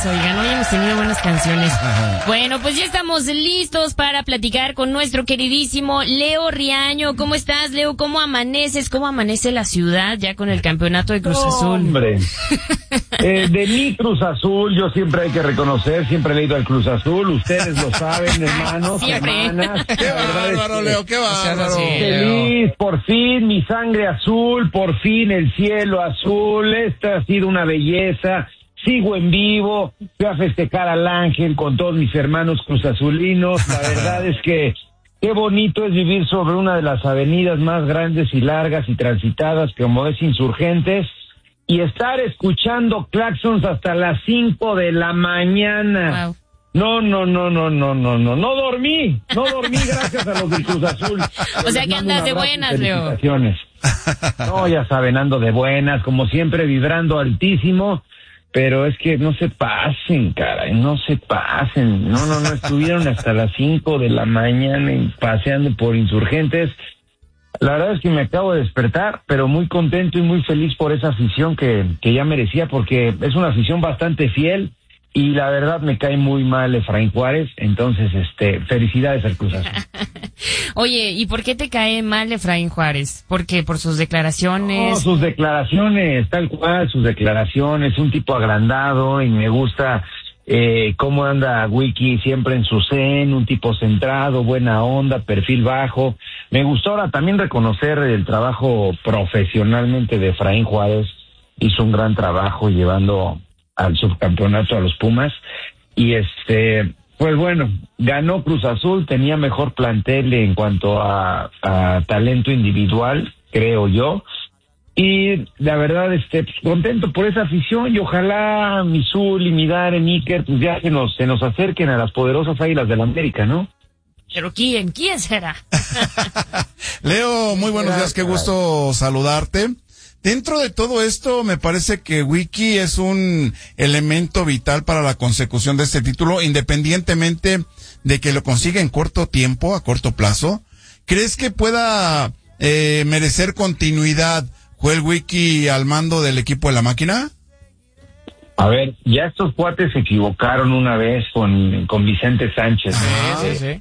oigan, hoy hemos tenido buenas canciones. Ajá. Bueno, pues ya estamos listos para platicar con nuestro queridísimo Leo Riaño. ¿Cómo estás, Leo? ¿Cómo amaneces? ¿Cómo amanece la ciudad ya con el campeonato de Cruz Azul? Hombre, de mi Cruz Azul, yo siempre hay que reconocer, siempre he ido al Cruz Azul, ustedes lo saben, hermanos, hermanas. Qué bárbaro, Leo, qué bárbaro. Feliz, por fin, mi sangre azul, por fin el cielo azul, esta ha sido una belleza. Sigo en vivo, fui a festejar al Ángel con todos mis hermanos cruzazulinos. La verdad es que qué bonito es vivir sobre una de las avenidas más grandes y largas y transitadas como es Insurgentes y estar escuchando claxons hasta las 5 de la mañana. Wow. No dormí gracias a los del Cruz Azul. O sea que andas de buenas, Leo. No, ya saben, ando de buenas, como siempre vibrando altísimo. Pero es que no se pasen, caray, no se pasen. No, estuvieron hasta las 5 de la mañana paseando por Insurgentes. La verdad es que me acabo de despertar, pero muy contento y muy feliz por esa afición que ya merecía, porque es una afición bastante fiel. Y la verdad me cae muy mal Efraín Juárez, entonces felicidades al Cruz Azul. Oye, ¿y por qué te cae mal Efraín Juárez? ¿Por qué? ¿Por sus declaraciones? No, sus declaraciones, tal cual, sus declaraciones, un tipo agrandado y me gusta cómo anda Wiki siempre en su zen, un tipo centrado, buena onda, perfil bajo. Me gustó ahora también reconocer el trabajo profesionalmente de Efraín Juárez, hizo un gran trabajo llevando al subcampeonato a los Pumas y pues bueno, ganó Cruz Azul, tenía mejor plantel en cuanto a talento individual, creo yo, y la verdad pues, contento por esa afición y ojalá mi Zul y mi Dare, mi Iker, pues ya se nos acerquen a las poderosas Águilas del América, ¿no? ¿Pero quién será? Leo, muy buenos días, qué gusto saludarte. Dentro de todo esto, me parece que Wiki es un elemento vital para la consecución de este título, independientemente de que lo consiga en corto tiempo, a corto plazo. ¿Crees que pueda merecer continuidad Joel Wiki al mando del equipo de la máquina? A ver, ya estos cuates se equivocaron una vez con Vicente Sánchez. Sí.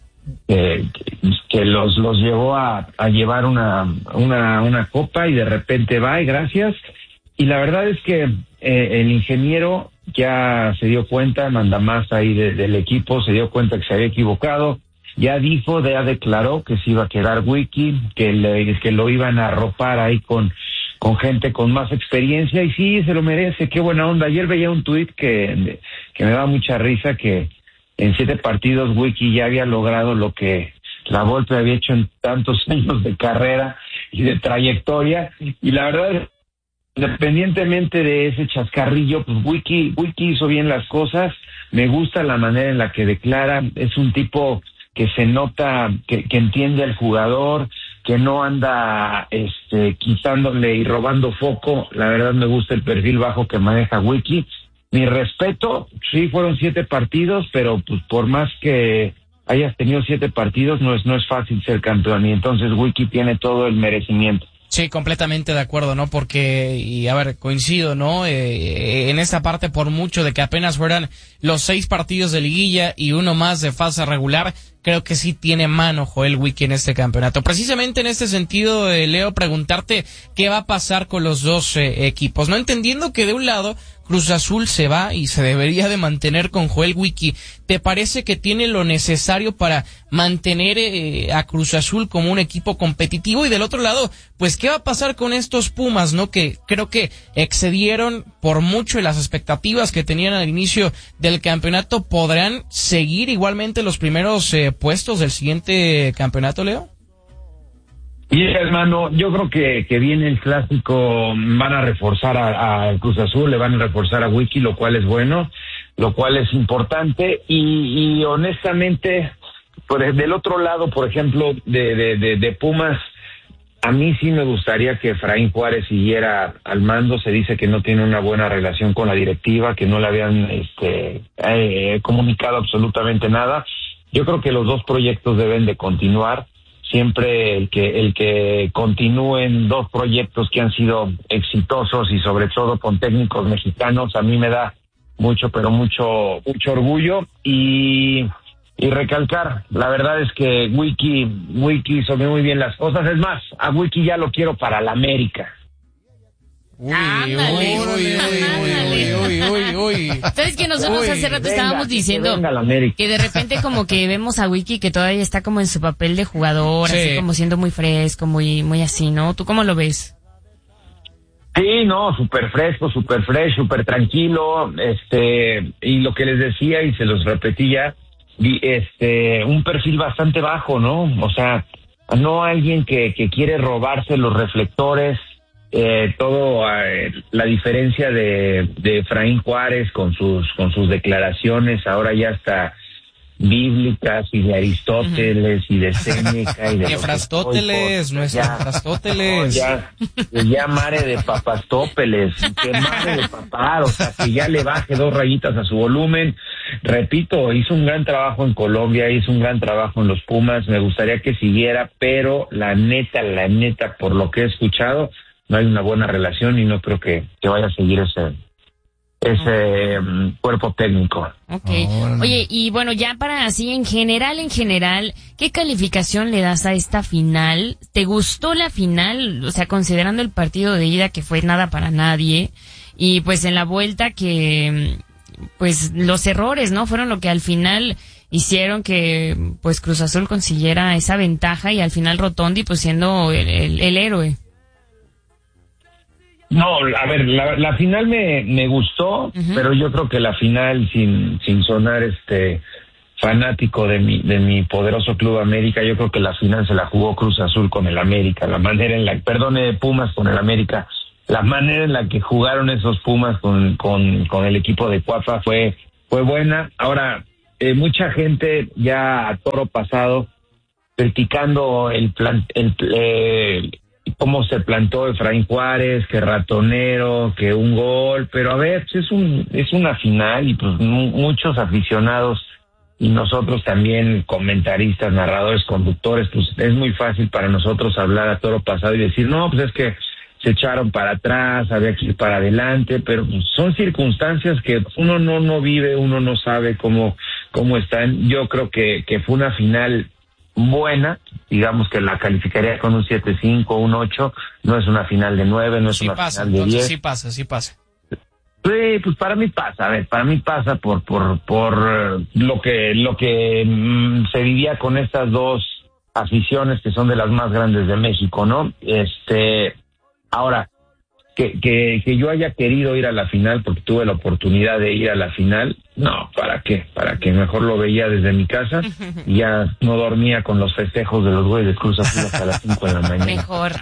Que los llevó a llevar una copa y de repente va y gracias. Y la verdad es que el ingeniero ya se dio cuenta, mandamás ahí del equipo, se dio cuenta que se había equivocado, ya declaró que se iba a quedar Wiki, que lo iban a arropar ahí con gente con más experiencia y sí, se lo merece, qué buena onda. Ayer veía un tuit que me da mucha risa, que en 7 partidos Wiki ya había logrado lo que la Volpe había hecho en tantos años de carrera y de trayectoria, y la verdad, independientemente de ese chascarrillo, pues Wiki hizo bien las cosas. Me gusta la manera en la que declara, es un tipo que se nota que entiende al jugador, que no anda quitándole y robando foco. La verdad me gusta el perfil bajo que maneja Wiki. Mi respeto, sí fueron 7 partidos, pero pues por más que hayas tenido 7 partidos, no es fácil ser campeón, y entonces Wiki tiene todo el merecimiento. Sí, completamente de acuerdo, ¿no? Porque, y a ver, coincido, ¿no? En esta parte, por mucho de que apenas fueran los 6 partidos de liguilla y uno más de fase regular, creo que sí tiene mano Joel Wiki en este campeonato. Precisamente en este sentido, Leo, preguntarte qué va a pasar con los dos equipos, ¿no? Entendiendo que de un lado Cruz Azul se va y se debería de mantener con Joel Wiki. ¿Te parece que tiene lo necesario para mantener a Cruz Azul como un equipo competitivo? Y del otro lado, pues, ¿qué va a pasar con estos Pumas, no? Que creo que excedieron por mucho las expectativas que tenían al inicio del campeonato. ¿Podrán seguir igualmente los primeros puestos del siguiente campeonato, Leo? Y hermano, yo creo que viene el clásico, van a reforzar a Cruz Azul, le van a reforzar a Wiki, lo cual es bueno, lo cual es importante, y honestamente, del otro lado, por ejemplo, de Pumas, a mí sí me gustaría que Efraín Juárez siguiera al mando. Se dice que no tiene una buena relación con la directiva, que no le habían comunicado absolutamente nada. Yo creo que los dos proyectos deben de continuar. Siempre el que continúen 2 proyectos que han sido exitosos y sobre todo con técnicos mexicanos, a mí me da pero mucho orgullo y recalcar, la verdad es que Wiki hizo muy bien las cosas. Es más, a Wiki ya lo quiero para la América. Uy. ¿Sabes que nosotros hace rato estábamos diciendo que de repente como que vemos a Wiki que todavía está como en su papel de jugador, sí, así como siendo muy fresco, muy así, ¿no? ¿Tú cómo lo ves? Sí, no, súper fresco, súper fresh, súper tranquilo, y lo que les decía y se los repetí ya, un perfil bastante bajo, ¿no? O sea, no alguien que quiere robarse los reflectores, la diferencia de Efraín Juárez con sus declaraciones ahora ya está bíblicas y de Aristóteles y de Séneca y de Frastóteles, nuestro Frastóteles. Ya mare de papastópeles, que mare de papar, o sea, que ya le baje 2 rayitas a su volumen. Repito, hizo un gran trabajo en Colombia, hizo un gran trabajo en los Pumas, me gustaría que siguiera, pero la neta, por lo que he escuchado, no hay una buena relación y no creo que vaya a seguir ese cuerpo técnico. Okay. Oye, y bueno, ya para así en general, ¿qué calificación le das a esta final? ¿Te gustó la final? O sea, considerando el partido de ida que fue nada para nadie y pues en la vuelta que pues los errores, ¿no? Fueron lo que al final hicieron que pues Cruz Azul consiguiera esa ventaja y al final Rotondi pues siendo el héroe. No, a ver, la final me gustó, pero yo creo que la final, sin sonar fanático de mi poderoso Club América, yo creo que la final se la jugó Cruz Azul con el América, Pumas con el América, la manera en la que jugaron esos Pumas con el equipo de Cuapa fue buena. Ahora, mucha gente ya a toro pasado criticando cómo se plantó Efraín Juárez, que ratonero, que un gol, pero a ver, es una final y pues muchos aficionados y nosotros también comentaristas, narradores, conductores, pues es muy fácil para nosotros hablar a toro pasado y decir, no, pues es que se echaron para atrás, había que ir para adelante, pero pues, son circunstancias que uno no vive, uno no sabe cómo están. Yo creo que fue una final buena, digamos que la calificaría con un 7.5, un 8, no es una final de 9, no es una final de 10. Sí pasa. Sí, pues para mí pasa por lo que se vivía con estas dos aficiones que son de las más grandes de México, ¿no? Ahora, que yo haya querido ir a la final porque tuve la oportunidad de ir a la final, no, ¿para qué? Para que mejor lo veía desde mi casa y ya no dormía con los festejos de los güeyes de Cruz Azul hasta las 5 de la mañana. Mejor.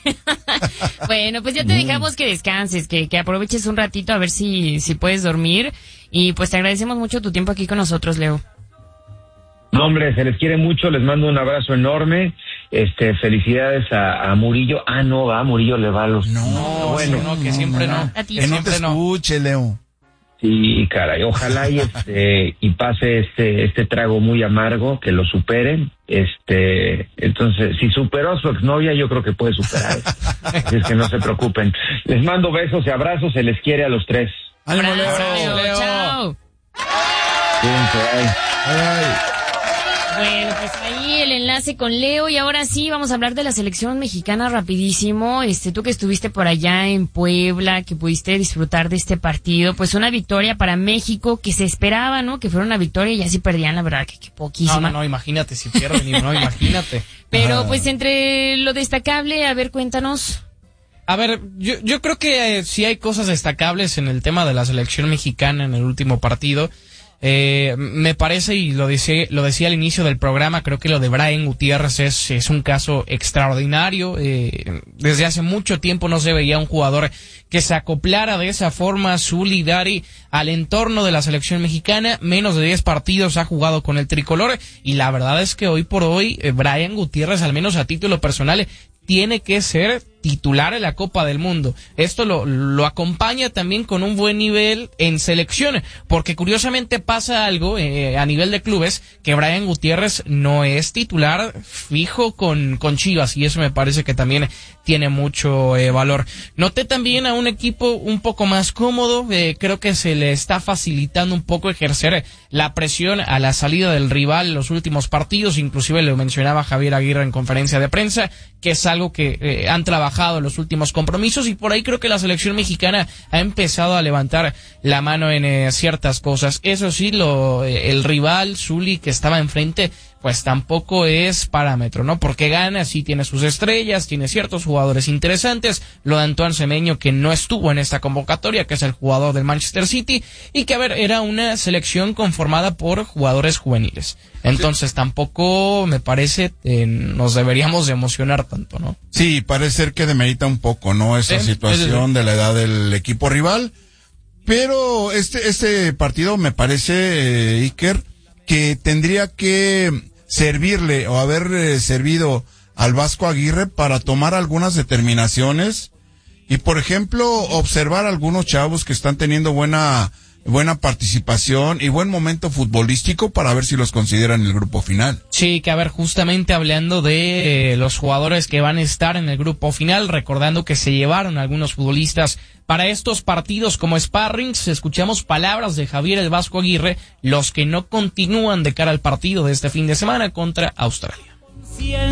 Bueno, pues ya te dejamos que descanses, que aproveches un ratito a ver si puedes dormir y pues te agradecemos mucho tu tiempo aquí con nosotros, Leo. No, hombre, se les quiere mucho, les mando un abrazo enorme. Felicidades a Murillo. Ah, no, va, Murillo le va a los... No, que siempre no. Que no te escuche, Leo. Sí, caray, ojalá y pase este trago muy amargo, que lo superen. Entonces, si superó a su exnovia, yo creo que puede superar. Así es que no se preocupen. Les mando besos y abrazos, se les quiere a los 3. ¡Ánimo, Leo! ¡Chao! Cuídense, Bye. Bueno, pues ahí el enlace con Leo y ahora sí vamos a hablar de la selección mexicana rapidísimo. Tú que estuviste por allá en Puebla, que pudiste disfrutar de este partido, pues una victoria para México que se esperaba, ¿no? Que fuera una victoria y así perdían, la verdad, que poquísima. No, imagínate si pierden, imagínate. Pero pues entre lo destacable, a ver, cuéntanos. A ver, yo creo que sí hay cosas destacables en el tema de la selección mexicana en el último partido. Me parece, y lo decía al inicio del programa, creo que lo de Brian Gutiérrez es un caso extraordinario. Desde hace mucho tiempo no se veía un jugador que se acoplara de esa forma, solidari, al entorno de la selección mexicana. Menos de 10 partidos ha jugado con el tricolor y la verdad es que hoy por hoy Brian Gutiérrez, al menos a título personal, tiene que ser titular en la Copa del Mundo. Esto lo acompaña también con un buen nivel en selección, porque curiosamente pasa algo a nivel de clubes, que Brian Gutiérrez no es titular fijo con Chivas, y eso me parece que también tiene mucho valor. Noté también a un equipo un poco más cómodo, creo que se le está facilitando un poco ejercer la presión a la salida del rival en los últimos partidos, inclusive lo mencionaba Javier Aguirre en conferencia de prensa, que es algo que han trabajado en los últimos compromisos, y por ahí creo que la selección mexicana ha empezado a levantar la mano en ciertas cosas. Eso sí, el rival, Zuli, que estaba enfrente, pues tampoco es parámetro, ¿no? Porque gana, sí tiene sus estrellas, tiene ciertos jugadores interesantes, lo de Antoine Semeño, que no estuvo en esta convocatoria, que es el jugador del Manchester City, y que, a ver, era una selección conformada por jugadores juveniles. Entonces tampoco me parece nos deberíamos de emocionar tanto, ¿no? Sí, parece ser que demerita un poco, ¿no? Esa situación de la edad del equipo rival, pero este partido me parece, Iker, que tendría que servirle o haber servido al Vasco Aguirre para tomar algunas determinaciones y, por ejemplo, observar a algunos chavos que están teniendo buena participación y buen momento futbolístico para ver si los consideran en el grupo final. Sí, que a ver, justamente hablando de los jugadores que van a estar en el grupo final, recordando que se llevaron algunos futbolistas para estos partidos como sparrings, escuchamos palabras de Javier el Vasco Aguirre, los que no continúan de cara al partido de este fin de semana contra Australia. Ya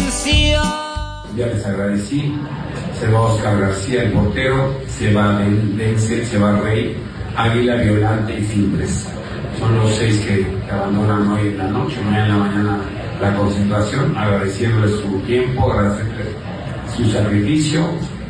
les agradecí, se va Oscar García, el portero, se va Denzel, se va Rey, Águila, Violante y Fimbres. Son los 6 que abandonan hoy en la noche, mañana en la mañana la concentración, agradeciéndoles su tiempo, agradeciéndoles su sacrificio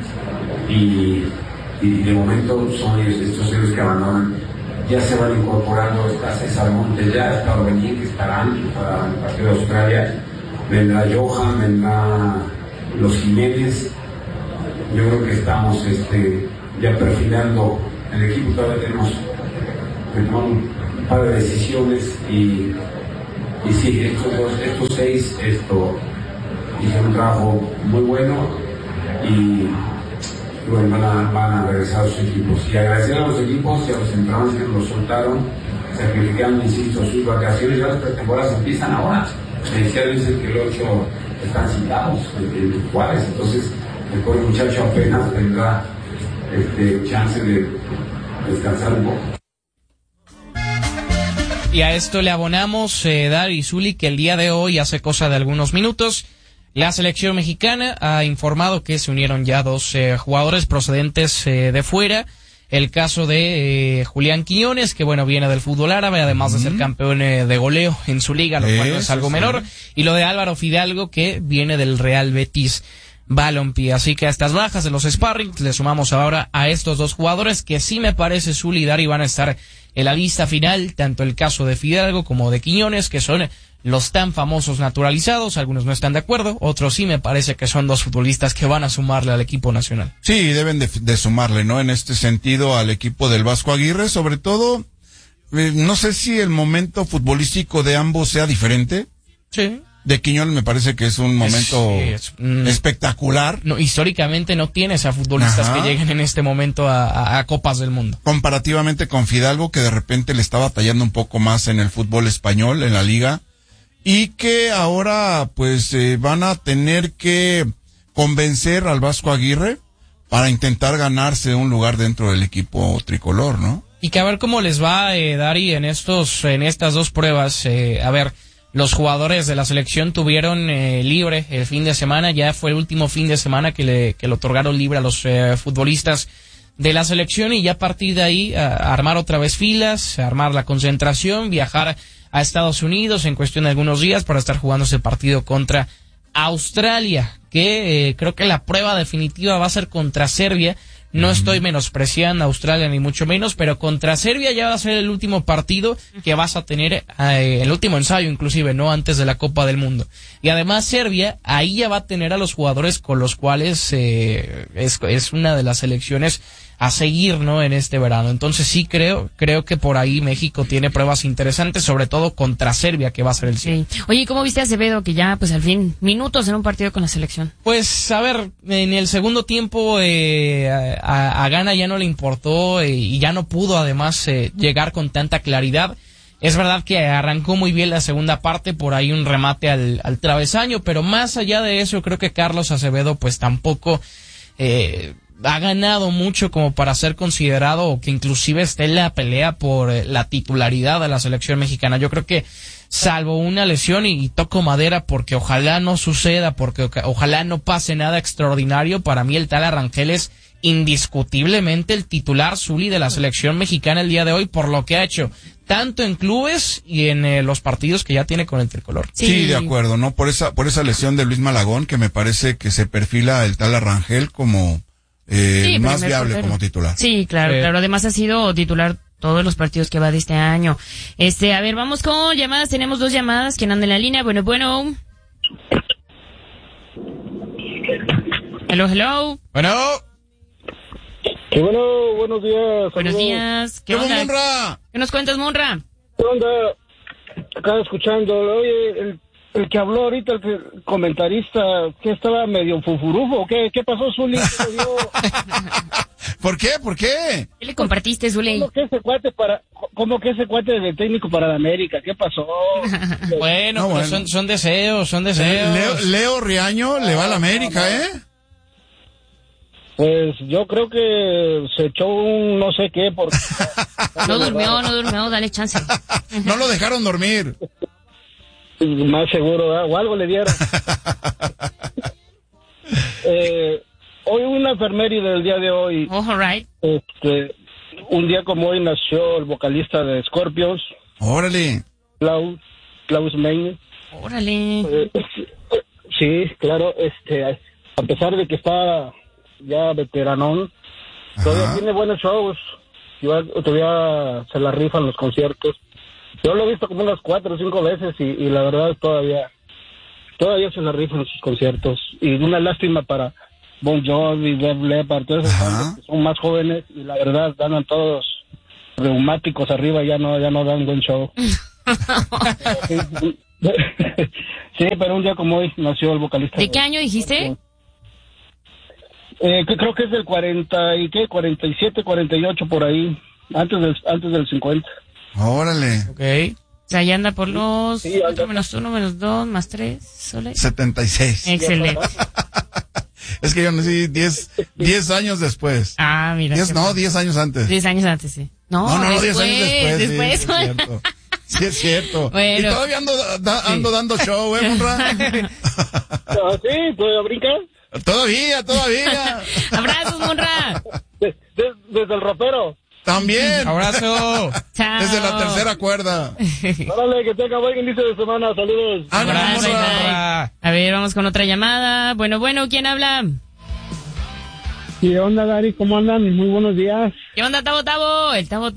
y de momento son ellos, estos héroes que abandonan. Ya se van incorporando, está César Montes, ya está Orbelín, que estarán para el partido de Australia, vendrá Johan, vendrá los Jiménez. Yo creo que estamos ya perfilando el equipo. Todavía tenemos que tomar un par de decisiones y sí, estos 6 hicieron un trabajo muy bueno y bueno, van a regresar a sus equipos. Y agradecer a los equipos y a los entrenadores que los soltaron, sacrificando, insisto, sus vacaciones. Ya las pretemporadas empiezan ahora. Me decía Luis que el 8 están citados en Juárez, entonces el pobre muchacho apenas tendrá chance de descansar un poco. Y a esto le abonamos, Dari y Zuli, que el día de hoy, hace cosa de algunos minutos, la selección mexicana ha informado que se unieron ya 2 jugadores procedentes de fuera. El caso de Julián Quiñones, que bueno, viene del fútbol árabe, además de ser campeón de goleo en su liga, lo cual no es algo menor. Y lo de Álvaro Fidalgo, que viene del Real Betis Balompié. Así que a estas bajas de los sparrings le sumamos ahora a estos 2 jugadores que sí me parece Zuli y Dari van a estar en la lista final, tanto el caso de Fidalgo como de Quiñones, que son los tan famosos naturalizados. Algunos no están de acuerdo, otros sí me parece que son 2 futbolistas que van a sumarle al equipo nacional. Sí, deben de sumarle, ¿no? En este sentido al equipo del Vasco Aguirre, sobre todo, no sé si el momento futbolístico de ambos sea diferente. Sí. De Quiñones me parece que es un momento espectacular. No, históricamente no tienes a futbolistas que lleguen en este momento a Copas del Mundo. Comparativamente con Fidalgo, que de repente le está batallando un poco más en el fútbol español, en la liga, y que ahora pues van a tener que convencer al Vasco Aguirre para intentar ganarse un lugar dentro del equipo tricolor, ¿no? Y que a ver cómo les va, Dari, en estas 2 pruebas. A ver, los jugadores de la selección tuvieron libre el fin de semana, ya fue el último fin de semana que le otorgaron libre a los futbolistas de la selección, y ya a partir de ahí armar otra vez filas, armar la concentración, viajar a Estados Unidos en cuestión de algunos días para estar jugando ese partido contra Australia, que creo que la prueba definitiva va a ser contra Serbia. No estoy menospreciando a Australia ni mucho menos, pero contra Serbia ya va a ser el último partido que vas a tener, el último ensayo inclusive, no antes de la Copa del Mundo. Y además Serbia ahí ya va a tener a los jugadores con los cuales es una de las selecciones a seguir, ¿no? En este verano. Entonces sí creo que por ahí México tiene pruebas interesantes, sobre todo contra Serbia, que va a ser el sí. Oye, ¿cómo viste a Acevedo, que ya, pues al fin, minutos en un partido con la selección? Pues, a ver, en el segundo tiempo a Ghana ya no le importó y ya no pudo además llegar con tanta claridad. Es verdad que arrancó muy bien la segunda parte, por ahí un remate al travesaño, pero más allá de eso, creo que Carlos Acevedo pues tampoco ha ganado mucho como para ser considerado o que inclusive esté en la pelea por la titularidad de la selección mexicana. Yo creo que salvo una lesión y toco madera porque ojalá no suceda, porque ojalá no pase nada extraordinario, para mí el Tala Rangel es indiscutiblemente el titular Zuli de la selección mexicana el día de hoy por lo que ha hecho tanto en clubes y en los partidos que ya tiene con el tricolor. Sí, de acuerdo, ¿no? Por esa lesión de Luis Malagón, que me parece que se perfila el Tala Rangel como más viable portero como titular. Sí, claro. Además ha sido titular todos los partidos que va de este año. A ver, vamos con llamadas. Tenemos 2 llamadas. ¿Quién anda en la línea? Bueno. Hello. Bueno. Qué bueno, buenos días. Buenos días. ¿Qué onda? Monra? ¿Qué nos cuentas, Monra? ¿Qué onda? Acá escuchando. Oye, el que habló ahorita, el comentarista, que estaba medio fufurufo. ¿Qué pasó, Zuli? ¿Por qué? ¿Qué le compartiste, Zuli? ¿Cómo que ese cuate de técnico para la América? ¿Qué pasó? Bueno, pues son deseos. Leo Riaño le va a la América, ¿eh? Pues yo creo que se echó un no sé qué porque... No durmió, dale chance. No lo dejaron dormir. Más seguro, o algo le dieron. Hoy una efeméride del día de hoy. Oh, all right. Un día como hoy nació el vocalista de Scorpions. Órale. Klaus Meine. Órale. Sí, claro, a pesar de que está ya veteranón, todavía tiene buenos shows, todavía se la rifan los conciertos. Yo lo he visto como unas 4 o 5 veces y la verdad todavía se la rifan sus conciertos. Y una lástima para Bon Jovi, Def Leppard, todos esos bandas que son más jóvenes y la verdad andan todos reumáticos arriba, ya no dan buen show. Sí, pero un día como hoy nació el vocalista. ¿De qué año dijiste? Creo que es del 47, 48 por ahí, antes del 50. Órale. Okay. O sea, ya anda por los 4 menos 1 menos 2 más 3, ¿sole? 76. Excelente. Es que yo nací 10 años después. Ah, mira. 10 años antes. 10 años antes, sí. No, 10 años después. Sí, es cierto. Sí, es cierto. Bueno. Y todavía ando dando show, Monra. Sí, ¿puedo brincar? Todavía. Abrazos, Monra. Desde el ropero. También. Abrazo. Chao. Desde la tercera cuerda. Órale, que tenga buen inicio de semana. Saludos. Abrazo, Monra. bye. A ver, vamos con otra llamada. Bueno, ¿quién habla? ¿Qué onda, Gary? ¿Cómo andan? Muy buenos días. ¿Qué onda, Tabo? El Tabo.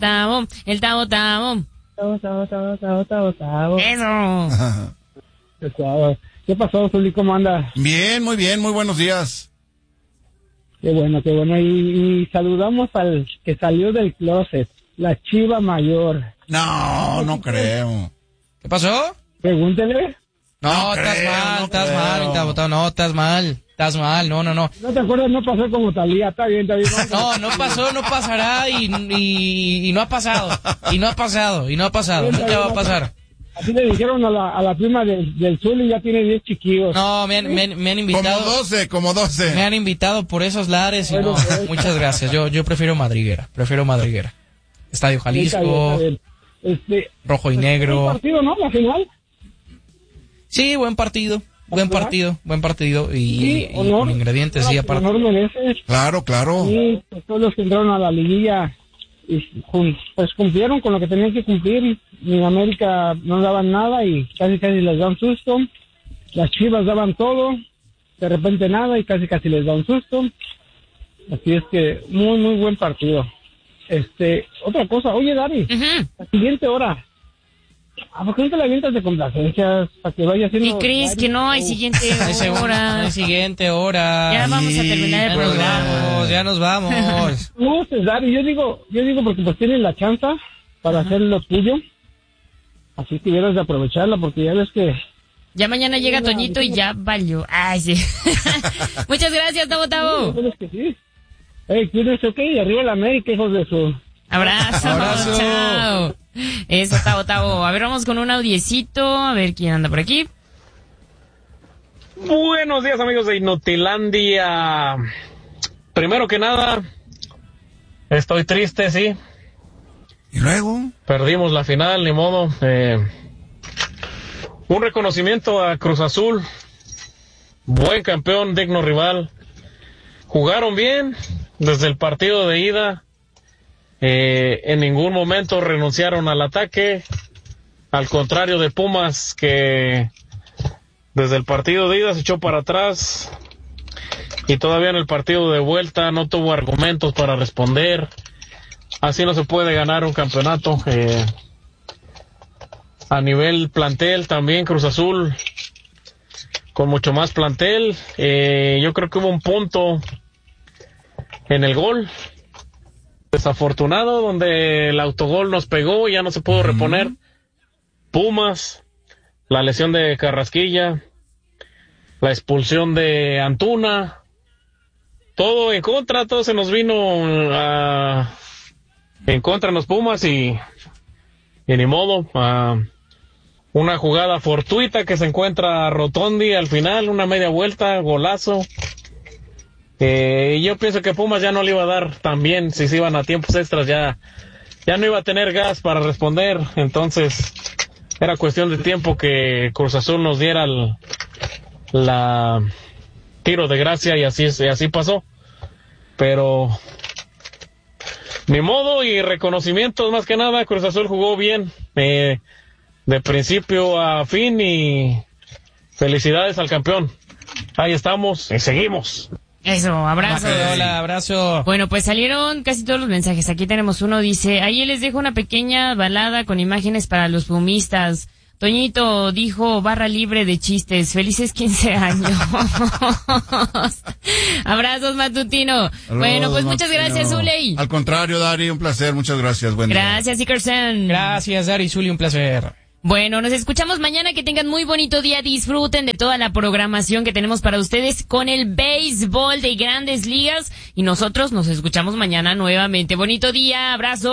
Eso. ¿Qué pasó, Zuli? ¿Cómo andas? Bien, muy buenos días. Qué bueno. Y saludamos al que salió del closet, la Chiva Mayor. No creo. ¿Qué pasó? Pregúntele. No, estás mal, Tabo, no, estás mal, no. ¿No te acuerdas? No pasó como Talía, está bien. No pasó, no pasará y no ha pasado, nunca va a pasar. Así le dijeron a la prima del Zuli, ya tiene 10 chiquillos. No, me han invitado. Como 12. Me han invitado por esos lares y no, muchas gracias. Yo prefiero Madriguera. Estadio Jalisco, rojo y negro. ¿Buen partido, no? ¿La final? Sí, buen partido y con ingredientes, sí, aparte. Claro. Sí, pues todos los que entraron a la liguilla y pues cumplieron con lo que tenían que cumplir. En América no daban nada y casi les da un susto. Las Chivas daban todo, de repente nada y casi les da un susto. Así es que muy buen partido. Otra cosa, oye, Dari, la siguiente hora, ¿por qué no te la avientas de complacencias? Para que vaya haciendo... ¿Y crees que no hay siguiente hora? Hay siguiente hora. Ya vamos a terminar el programa. Ya nos vamos. No, César, yo digo porque pues tienes la chance para hacer lo tuyo. Así que debes de aprovecharla, porque ya ves que... Ya mañana llega Toñito y ya valió. Ay, sí. Muchas gracias, Tavo. Sí, que sí. Cuídense, ok, arriba la América, hijos de su... Abrazo. Chao. Eso, Tavo. A ver, vamos con un audiecito. A ver quién anda por aquí. Buenos días, amigos de Inutilandia. Primero que nada, estoy triste, sí. ¿Y luego? Perdimos la final, ni modo. Un reconocimiento a Cruz Azul. Buen campeón, digno rival. Jugaron bien desde el partido de ida. En ningún momento renunciaron al ataque. Al contrario de Pumas, que desde el partido de ida se echó para atrás. Y todavía en el partido de vuelta no tuvo argumentos para responder. Así no se puede ganar un campeonato. A nivel plantel también Cruz Azul con mucho más plantel. Yo creo que hubo un punto en el gol desafortunado donde el autogol nos pegó y ya no se pudo reponer. Pumas, la lesión de Carrasquilla, la expulsión de Antuna, todo en contra, todo se nos vino en contra en los Pumas y ni modo. Una jugada fortuita que se encuentra Rotondi al final, una media vuelta, golazo. Yo pienso que Pumas ya no le iba a dar tan bien, si se iban a tiempos extras ya no iba a tener gas para responder, entonces era cuestión de tiempo que Cruz Azul nos diera la tiro de gracia y así pasó. Pero ni modo, y reconocimientos más que nada. Cruz Azul jugó bien de principio a fin y felicidades al campeón. Ahí estamos y seguimos. Eso, abrazo. Hola, abrazo. Bueno, pues salieron casi todos los mensajes. Aquí tenemos uno, dice, ahí les dejo una pequeña balada con imágenes para los pumistas. Toñito dijo barra libre de chistes. Felices 15 años. Abrazos, Matutino. Saludos, bueno, pues muchas Matutino. gracias, Zuley. Al contrario, Dari, un placer. Muchas gracias. Buen día. Gracias, Ickerson. Gracias, Dari, Zuli, un placer. Bueno, nos escuchamos mañana. Que tengan muy bonito día. Disfruten de toda la programación que tenemos para ustedes con el béisbol de Grandes Ligas. Y nosotros nos escuchamos mañana nuevamente. Bonito día. Abrazo.